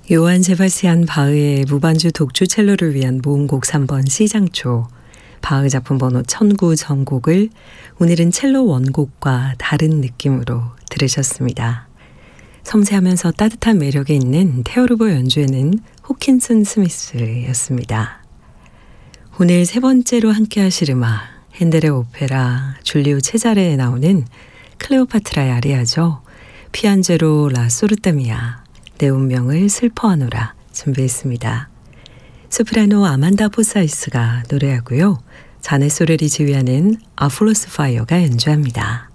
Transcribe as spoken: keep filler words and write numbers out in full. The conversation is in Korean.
요한 세바스찬 바흐의 무반주 독주 첼로를 위한 모음곡 삼 번 C장조, 바흐 작품 번호 천구 전곡을 오늘은 첼로 원곡과 다른 느낌으로 들으셨습니다. 섬세하면서 따뜻한 매력이 있는 테오르보 연주에는 호킨슨 스미스였습니다. 오늘 세 번째로 함께 하실 음악, 핸델의 오페라 줄리우 체자레에 나오는 클레오파트라의 아리아죠. 피안제로 라 소르타미아, 내 운명을 슬퍼하노라 준비했습니다. 소프라노 아만다 포사이스가 노래하고요. 자네 소렐이 지휘하는 아플로스 파이어가 연주합니다.